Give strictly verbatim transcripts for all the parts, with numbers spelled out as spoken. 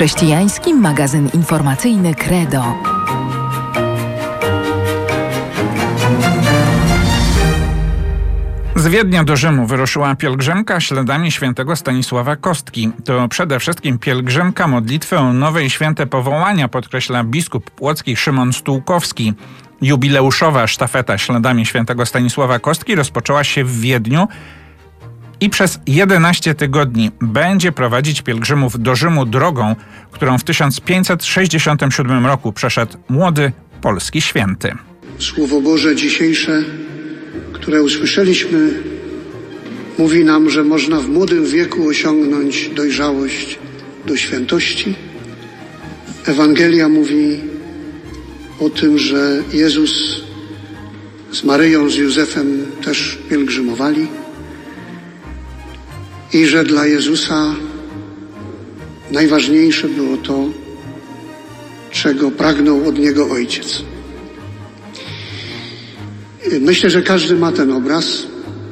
Chrześcijański magazyn informacyjny Credo. Z Wiednia do Rzymu wyruszyła pielgrzymka śladami świętego Stanisława Kostki. To przede wszystkim pielgrzymka modlitwy o nowe i święte powołania, podkreśla biskup płocki Szymon Stułkowski. Jubileuszowa sztafeta śladami świętego Stanisława Kostki rozpoczęła się w Wiedniu i przez jedenaście tygodni będzie prowadzić pielgrzymów do Rzymu drogą, którą w tysiąc pięćset sześćdziesiątym siódmym roku przeszedł młody polski święty. Słowo Boże dzisiejsze, które usłyszeliśmy, mówi nam, że można w młodym wieku osiągnąć dojrzałość do świętości. Ewangelia mówi o tym, że Jezus z Maryją, z Józefem też pielgrzymowali i że dla Jezusa najważniejsze było to, czego pragnął od Niego Ojciec. Myślę, że każdy ma ten obraz.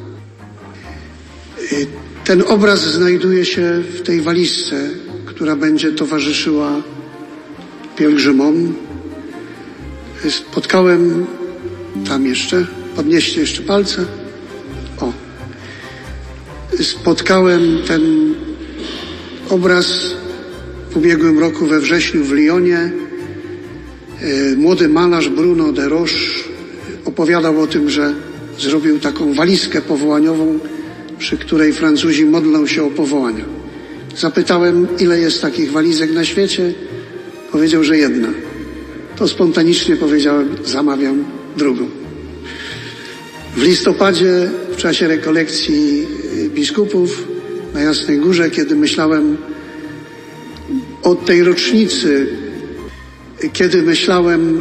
Ten obraz znajduje się w tej walizce, która będzie towarzyszyła pielgrzymom. Spotkałem tam jeszcze, podnieście jeszcze palce. O. Spotkałem ten obraz w ubiegłym roku we wrześniu w Lyonie. Młody malarz Bruno de Roche opowiadał o tym, że zrobił taką walizkę powołaniową, przy której Francuzi modlą się o powołania. Zapytałem, ile jest takich walizek na świecie. Powiedział, że jedna. To spontanicznie powiedziałem, zamawiam drugą. W listopadzie, w czasie rekolekcji biskupów na Jasnej Górze, kiedy myślałem o tej rocznicy, kiedy myślałem